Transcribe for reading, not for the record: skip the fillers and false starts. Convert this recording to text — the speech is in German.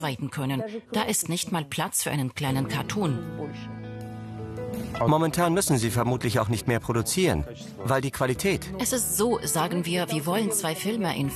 arbeiten können. Da ist nicht mal Platz für einen kleinen Cartoon. Momentan müssen Sie vermutlich auch nicht mehr produzieren, weil die Qualität... Es ist so, sagen wir wollen 2 Filme in